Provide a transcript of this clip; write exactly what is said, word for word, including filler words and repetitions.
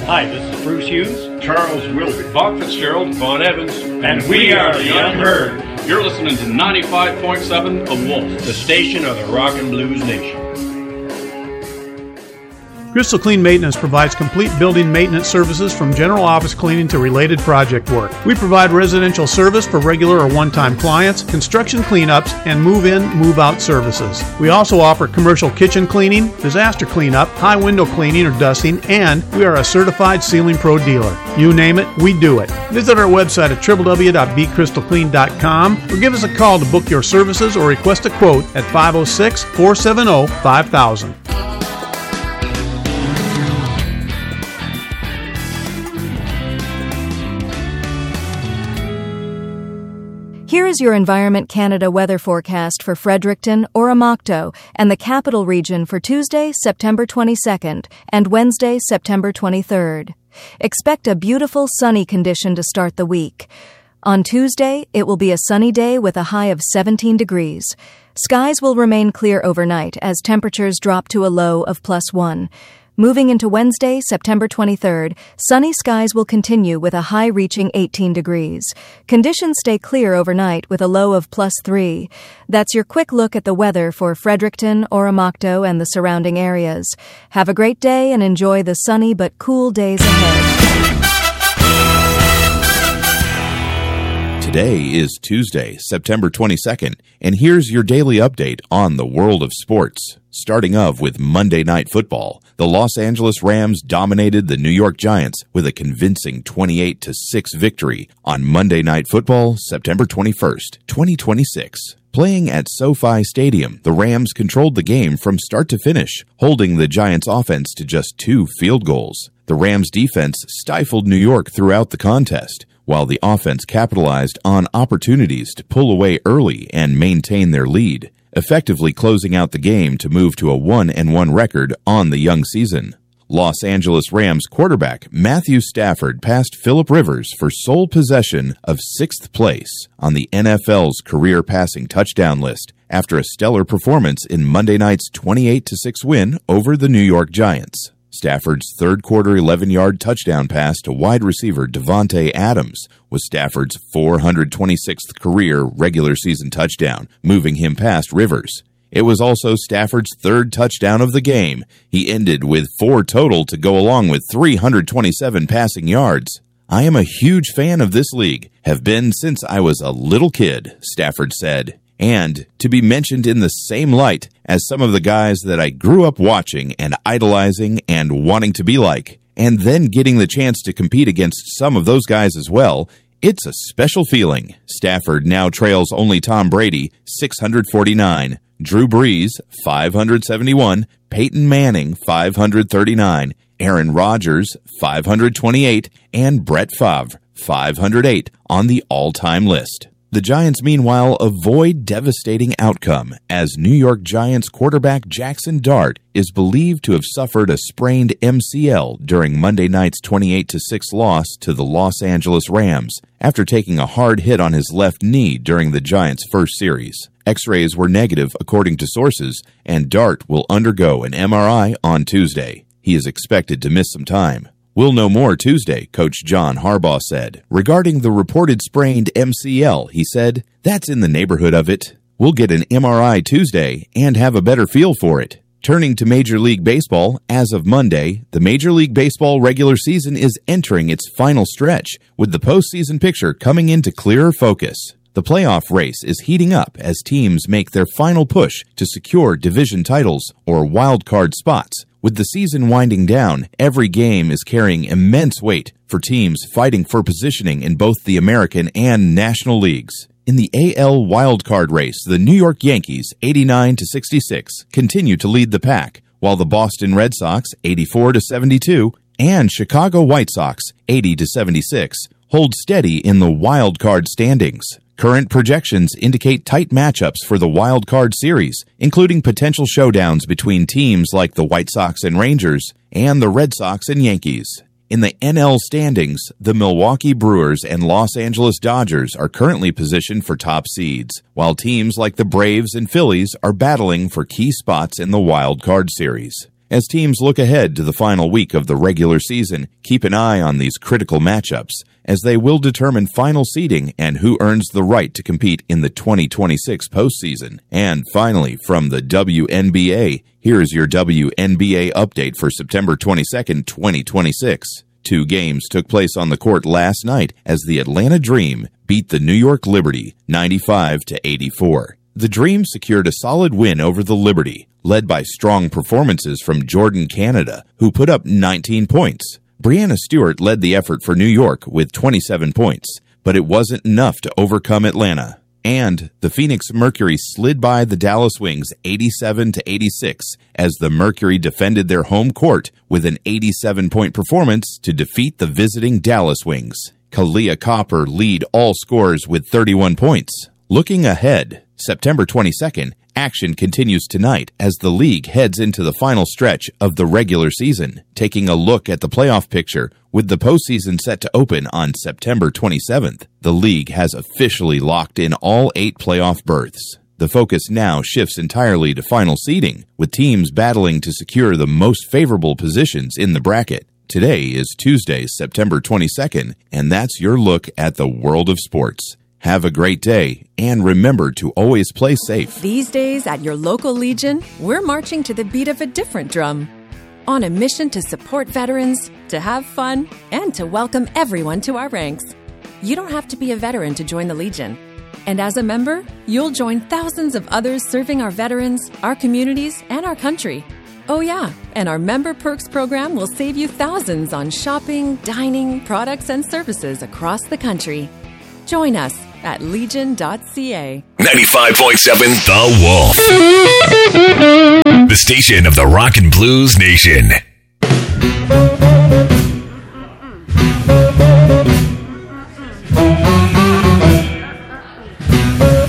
Hi, this is Bruce Hughes, Charles Wilby, Bob Fitzgerald, Vaughn Evans, and we are the Unheard. You're listening to ninety-five point seven The Wolf, the station of the Rock and Blues Nation. Crystal Clean Maintenance provides complete building maintenance services from general office cleaning to related project work. We provide residential service for regular or one-time clients, construction cleanups, and move-in, move-out services. We also offer commercial kitchen cleaning, disaster cleanup, high window cleaning or dusting, and we are a certified Ceiling Pro dealer. You name it, we do it. Visit our website at w w w dot b crystal clean dot com or give us a call to book your services or request a quote at five oh six, four seven oh, five thousand. Here is your Environment Canada weather forecast for Fredericton, Oromocto, and the Capital Region for Tuesday, September twenty-second, and Wednesday, September twenty-third. Expect a beautiful sunny condition to start the week. On Tuesday, it will be a sunny day with a high of seventeen degrees. Skies will remain clear overnight as temperatures drop to a low of plus one. Moving into Wednesday, September twenty-third, sunny skies will continue with a high reaching eighteen degrees. Conditions stay clear overnight with a low of plus three. That's your quick look at the weather for Fredericton, Oromocto, and the surrounding areas. Have a great day and enjoy the sunny but cool days ahead. Today is Tuesday, September twenty-second, and here's your daily update on the world of sports. Starting off with Monday Night Football, the Los Angeles Rams dominated the New York Giants with a convincing twenty-eight to six victory on Monday Night Football, September twenty-first, twenty twenty-six. Playing at SoFi Stadium, the Rams controlled the game from start to finish, holding the Giants' offense to just two field goals. The Rams' defense stifled New York throughout the contest, while the offense capitalized on opportunities to pull away early and maintain their lead, effectively closing out the game to move to a one and one record on the young season. Los Angeles Rams quarterback Matthew Stafford passed Phillip Rivers for sole possession of sixth place on the N F L's career passing touchdown list after a stellar performance in Monday night's twenty-eight to six win over the New York Giants. Stafford's third-quarter eleven-yard touchdown pass to wide receiver Davante Adams was Stafford's four hundred twenty-sixth career regular season touchdown, moving him past Rivers. It was also Stafford's third touchdown of the game. He ended with four total to go along with three hundred twenty-seven passing yards. "I am a huge fan of this league, have been since I was a little kid," Stafford said. And to be mentioned in the same light as some of the guys that I grew up watching and idolizing and wanting to be like, and then getting the chance to compete against some of those guys as well, it's a special feeling. Stafford now trails only Tom Brady, six hundred forty-nine, Drew Brees, five hundred seventy-one, Peyton Manning, five hundred thirty-nine, Aaron Rodgers, five hundred twenty-eight, and Brett Favre, five hundred eight on the all-time list. The Giants, meanwhile, avoid devastating outcome as New York Giants quarterback Jackson Dart is believed to have suffered a sprained M C L during Monday night's twenty-eight to six loss to the Los Angeles Rams after taking a hard hit on his left knee during the Giants' first series. X-rays were negative according to sources, and Dart will undergo an M R I on Tuesday. He is expected to miss some time. "We'll know more Tuesday," Coach John Harbaugh said. Regarding the reported sprained M C L, he said, "That's in the neighborhood of it. We'll get an M R I Tuesday and have a better feel for it." Turning to Major League Baseball, as of Monday, the Major League Baseball regular season is entering its final stretch, with the postseason picture coming into clearer focus. The playoff race is heating up as teams make their final push to secure division titles or wild card spots. With the season winding down, every game is carrying immense weight for teams fighting for positioning in both the American and National Leagues. In the A L wildcard race, the New York Yankees, eighty-nine to sixty-six, continue to lead the pack, while the Boston Red Sox, eighty-four to seventy-two, and Chicago White Sox, eighty to seventy-six, hold steady in the wildcard standings. Current projections indicate tight matchups for the wild card series, including potential showdowns between teams like the White Sox and Rangers and the Red Sox and Yankees. In the N L standings, the Milwaukee Brewers and Los Angeles Dodgers are currently positioned for top seeds, while teams like the Braves and Phillies are battling for key spots in the wild card series. As teams look ahead to the final week of the regular season, keep an eye on these critical matchups, as they will determine final seeding and who earns the right to compete in the twenty twenty-six postseason. And finally, from the W N B A, here's your W N B A update for September twenty-second, twenty twenty-six. Two games took place on the court last night as the Atlanta Dream beat the New York Liberty ninety-five to eighty-four. The Dream secured a solid win over the Liberty, led by strong performances from Jordan Canada, who put up nineteen points. Breanna Stewart led the effort for New York with twenty-seven points, but it wasn't enough to overcome Atlanta. And the Phoenix Mercury slid by the Dallas Wings eighty-seven to eighty-six as the Mercury defended their home court with an eighty-seven point performance to defeat the visiting Dallas Wings. Kalia Copper lead all scorers with thirty-one points. Looking ahead, September twenty-second, action continues tonight as the league heads into the final stretch of the regular season, taking a look at the playoff picture. With the postseason set to open on September twenty-seventh, the league has officially locked in all eight playoff berths. The focus now shifts entirely to final seeding, with teams battling to secure the most favorable positions in the bracket. Today is Tuesday, September twenty-second, and that's your look at the world of sports. Have a great day, and remember to always play safe. These days at your local Legion, we're marching to the beat of a different drum. On a mission to support veterans, to have fun, and to welcome everyone to our ranks. You don't have to be a veteran to join the Legion. And as a member, you'll join thousands of others serving our veterans, our communities, and our country. Oh yeah, and our Member Perks program will save you thousands on shopping, dining, products, and services across the country. Join us at legion dot c a. ninety-five point seven The Wolf. The station of the Rock and Blues Nation.